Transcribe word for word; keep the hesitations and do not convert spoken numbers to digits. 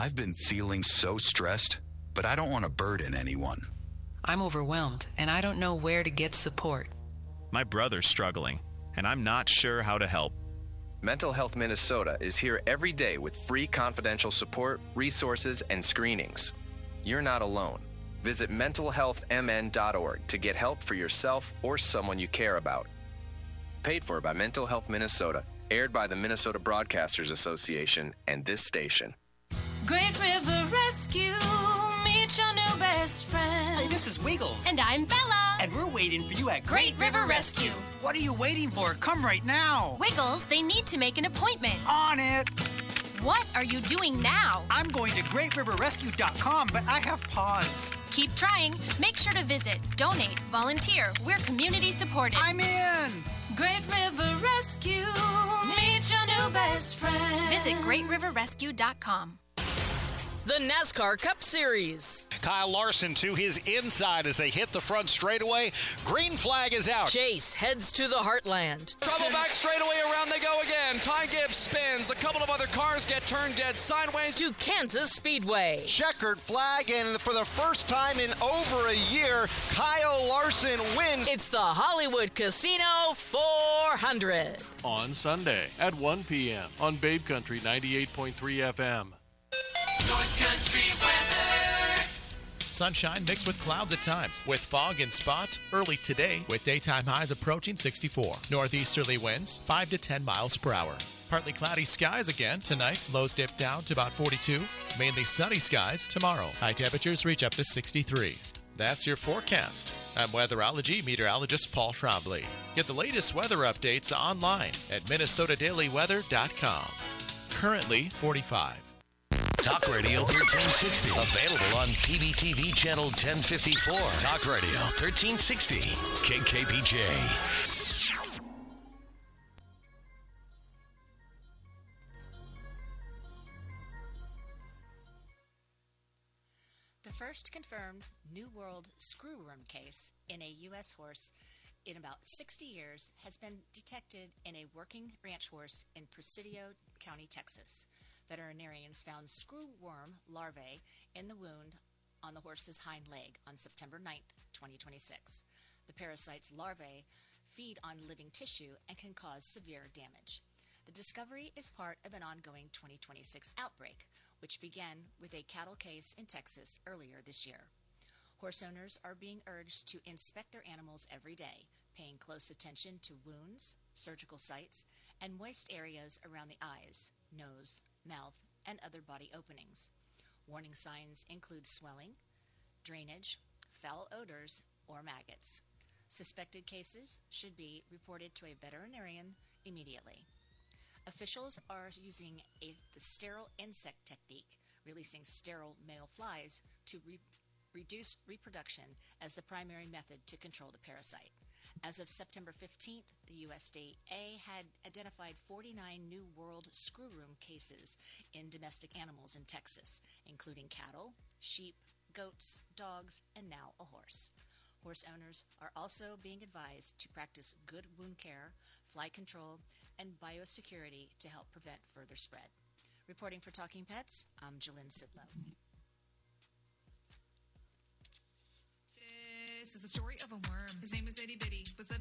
I've been feeling so stressed, but I don't want to burden anyone. I'm overwhelmed, and I don't know where to get support. My brother's struggling, and I'm not sure how to help. Mental Health Minnesota is here every day with free confidential support, resources, and screenings. You're not alone. Visit mental health m n dot org to get help for yourself or someone you care about. Paid for by Mental Health Minnesota, aired by the Minnesota Broadcasters Association and this station. Great River Rescue, meet your new best friend. Hey, this is Wiggles. And I'm Bella. And we're waiting for you at Great, Great River Rescue. Rescue. What are you waiting for? Come right now. Wiggles, they need to make an appointment. On it. What are you doing now? I'm going to great river rescue dot com, but I have pause. Keep trying. Make sure to visit, donate, volunteer. We're community supported. I'm in. Great River Rescue, meet your new best friend. Visit great river rescue dot com. The NASCAR Cup Series. Kyle Larson to his inside as they hit the front straightaway. Green flag is out. Chase heads to the Heartland. Trouble back straightaway, around they go again. Ty Gibbs spins. A couple of other cars get turned dead sideways. To Kansas Speedway. Checkered flag, and for the first time in over a year, Kyle Larson wins. It's the Hollywood Casino four hundred. On Sunday at one p.m. on Babe Country ninety-eight point three F M. North Country weather. Sunshine mixed with clouds at times, with fog in spots early today, with daytime highs approaching sixty-four. Northeasterly winds five to ten miles per hour. Partly cloudy skies again tonight. Lows dip down to about forty-two. Mainly sunny skies tomorrow. High temperatures reach up to sixty-three. That's your forecast. I'm weatherology meteorologist Paul Trombley. Get the latest weather updates online at minnesota daily weather dot com. Currently forty-five. Talk Radio thirteen sixty. Available on P B T V Channel ten fifty-four. Talk Radio thirteen sixty. K K B J. The first confirmed New World screwworm case in a U S horse in about sixty years has been detected in a working ranch horse in Presidio County, Texas. Veterinarians found screwworm larvae in the wound on the horse's hind leg on September ninth, twenty twenty-six. The parasite's larvae feed on living tissue and can cause severe damage. The discovery is part of an ongoing twenty twenty-six outbreak, which began with a cattle case in Texas earlier this year. Horse owners are being urged to inspect their animals every day, paying close attention to wounds, surgical sites, and moist areas around the eyes, nose, mouth, and other body openings. Warning signs include swelling, drainage, foul odors, or maggots. Suspected cases should be reported to a veterinarian immediately. Officials are using a, the sterile insect technique, releasing sterile male flies to re- reduce reproduction as the primary method to control the parasite. As of September fifteenth, the U S D A had identified forty-nine New World screwworm cases in domestic animals in Texas, including cattle, sheep, goats, dogs, and now a horse. Horse owners are also being advised to practice good wound care, fly control, and biosecurity to help prevent further spread. Reporting for Talking Pets, I'm Jalynn Sidlow. This is the story of a worm. His name is Itty Bitty. Was the